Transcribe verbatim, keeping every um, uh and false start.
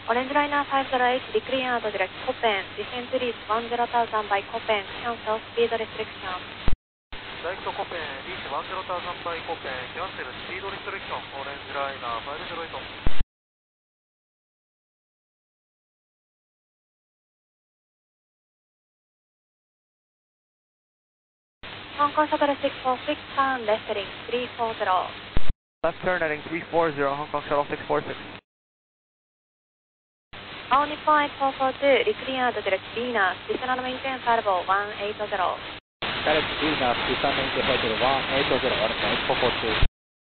Orange Liner five zero eight, decleared direct Copen, descent reach one zero thousand by Copen, cancel speed restriction. Direct Copen, reach one zero thousand by Copen, cancel speed restriction, Orange Liner five zero eight. Hong Kong Shuttle six four six, turn left heading three four zero. Left turn heading three four zero, Hong Kong Shuttle six four six. All Nippon eight four four two, decleared direct Venus, descend and maintain Falvo one eight zero. Direct Venus, descend and maintain Falvo one eight zero, Nippon eight four four two.